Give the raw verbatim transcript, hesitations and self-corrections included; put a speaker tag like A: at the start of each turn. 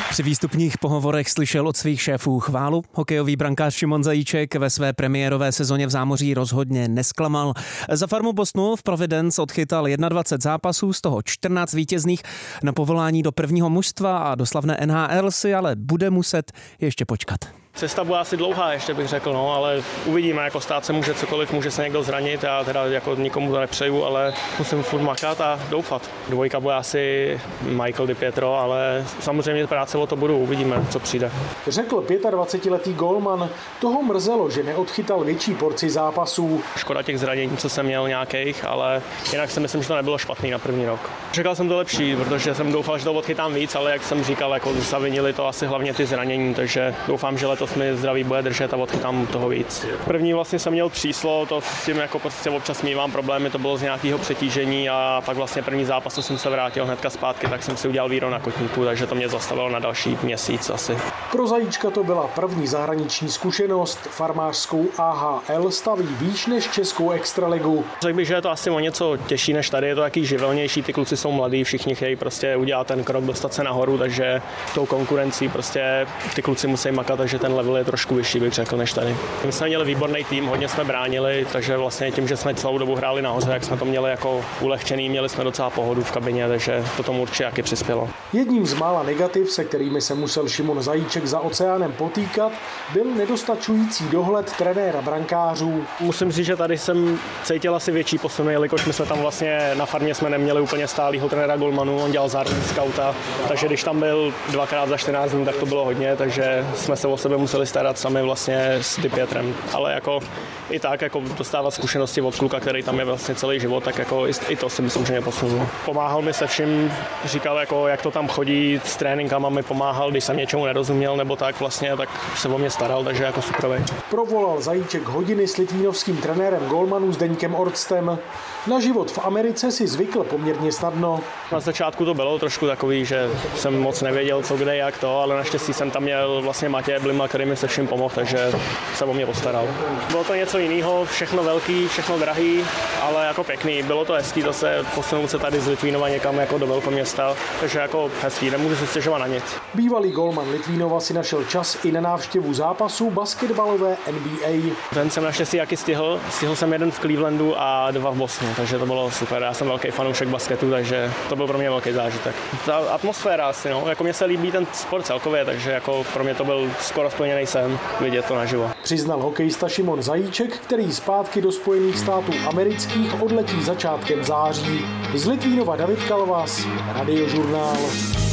A: Při výstupních pohovorech slyšel od svých šéfů chválu. Hokejový brankář Šimon Zajíček ve své premiérové sezóně v zámoří rozhodně nesklamal. Za farmu Bostonu v Providence odchytal dvacet jedna zápasů, z toho čtrnáct vítězných. Na povolání do prvního mužstva a do slavné N H L si ale bude muset ještě počkat.
B: Cesta bude asi dlouhá, ještě bych řekl, no, ale uvidíme, jako stát se může cokoliv, může se někdo zranit, já teda jako nikomu to nepřeju, ale musím furt makat a doufat. Dvojka bude asi Michael DiPietro, ale samozřejmě práce o to budu, uvidíme, co přijde.
C: Řekl dvacetiletý gólman, toho mrzelo, že neodchytal větší porci zápasů.
B: Škoda těch zranění, co jsem měl nějakých, ale jinak si myslím, že to nebylo špatný na první rok. Čekal jsem to lepší, protože jsem doufal, že to odchytám víc, ale jak jsem říkal, jako zavinili to asi hlavně ty zranění, takže doufám, že letos mi zdraví bude držet a odchytám toho víc. První vlastně jsem měl tříslo, to s tím jako prostě občas mívám problémy, to bylo z nějakého přetížení a pak vlastně první zápas jsem se vrátil hnedka zpátky, tak jsem si udělal víro na kotníku, takže to mě zastavilo na další měsíc asi.
C: Pro Zajíčka to byla první zahraniční zkušenost, farmářskou A H L staví výš než českou extraligu.
B: Řekl bych, že je to asi o něco těžší než tady, je to taky živelnější, ty kluci jsou mladí, všichni chtějí prostě udělat ten krok, dostat se nahoru, takže tou konkurencí prostě ty kluci musí makat, takže ten level je trošku vyšší, bych řekl, než tady. My jsme měli výborný tým, hodně jsme bránili, takže vlastně tím, že jsme celou dobu hráli nahoře, jak jsme to měli jako ulehčený, měli jsme docela pohodu v kabině, takže to tomu určitě taky přispělo.
C: Jedním z mála negativ, se kterými se musel Šimon Zajíček za oceánem potýkat, byl nedostačující dohled trenéra brankářů.
B: Musím říct, že tady jsem cítil asi větší posun, jelikož my jsme tam vlastně na farmě jsme neměli úplně stálýho trenéra golmanů, on dělal zároveň skauta, takže když tam byl dvakrát za čtrnáct dnů, tak to bylo hodně, takže jsme se o sebe museli starat sami vlastně s DiPietrem, ale jako i tak jako dostávat zkušenosti od kluka, který tam je vlastně celý život, tak jako i, i to si myslím, že mě posunul. Pomáhal mi se vším, říkal jako jak to tam chodí s tréninkama, mi pomáhal, když jsem něčemu nerozuměl nebo tak vlastně, tak se o mě staral, takže jako superovej.
C: Provolal Zajíček hodiny s litvínovským trenérem golmanů Zdeňkem Orstem. Na život v Americe si zvykl poměrně snadno.
B: Na začátku to bylo trošku takový, že jsem moc nevěděl, co kde, jak to, ale naštěstí jsem tam měl vlastně Matěje Blima, který mi se vším pomohl, takže se o mě postaral. Bylo to něco jiného, všechno velký, všechno drahý, ale jako pěkný. Bylo to hezký zase posunout se tady z Litvínova někam jako do velkoměsta, takže jako hezký, nemůžu se stěžovat na nic.
C: Bývalý golman Litvínova si našel čas i na návštěvu zápasů basketbalové N B A.
B: Ten jsem naštěstí jaký stihl, stihl jsem jeden v Clevelandu a dva v Bostonu, takže to bylo super. Já jsem velký fanoušek basketu, takže to byl pro mě velký zážitek. Ta atmosféra asi, no, jako mně se líbí ten sport celkově, takže jako pro mě to byl skoro splněný sen vidět to naživo.
C: Přiznal hokejista Šimon Zajíček, který zpátky do Spojených států amerických odletí začátkem září. Z Litvínova David Kalvas, Radiožurnál.